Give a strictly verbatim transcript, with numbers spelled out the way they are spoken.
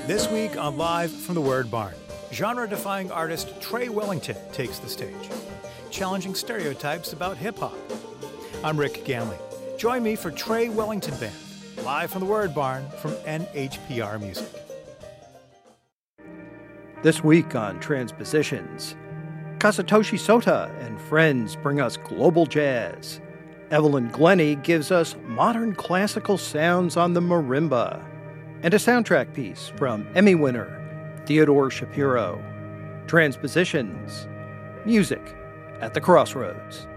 This week on Live from the Word Barn, genre-defying artist Trey Wellington takes the stage, challenging stereotypes about hip-hop. I'm Rick Ganley. Join me for Trey Wellington Band, live from the Word Barn from N H P R Music. This week on Transpositions, Kazutoshi Sota and friends bring us global jazz. Evelyn Glennie gives us modern classical sounds on the marimba. And a soundtrack piece from Emmy winner Theodore Shapiro. Transpositions, music at the crossroads.